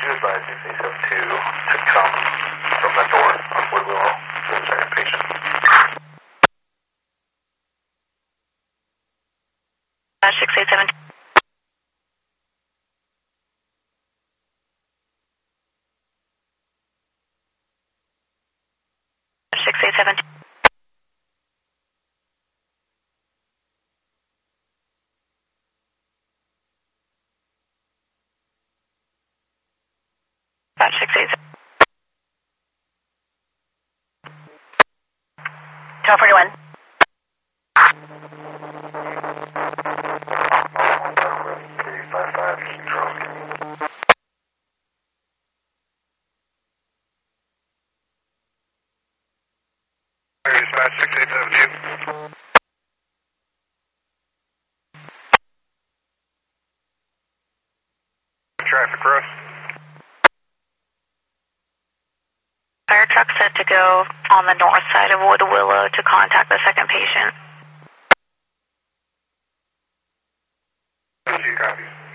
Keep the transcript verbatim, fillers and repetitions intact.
you advise six eight seven two to come from the north on Woodwell for the second patient? six eight seven two. six eight seven two. About six eight seven. twelve forty-one. Dispatch six eight seven two. Traffic cross. Fire truck set to go on the north side of Wood Willow to contact the second patient. Two copies.